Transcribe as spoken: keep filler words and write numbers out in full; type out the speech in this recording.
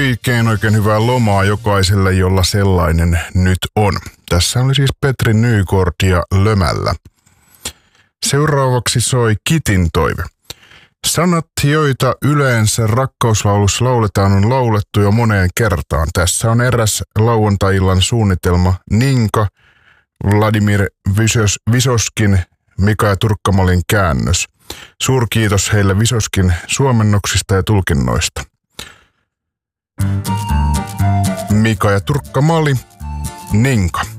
Oikein oikein hyvää lomaa jokaiselle, jolla sellainen nyt on. Tässä oli siis Petri Nygård ja Lömällä. Seuraavaksi soi Kitin toive. Sanat, joita yleensä rakkauslaulussa lauletaan, on laulettu jo moneen kertaan. Tässä on eräs lauantai-illan suunnitelma Ninka, Vladimir Vysos, Vysoskin, Mika ja Turkkamalin käännös. Suurkiitos heille Vysoskin suomennoksista ja tulkinnoista. Mika ja Turkkamali, Ninka.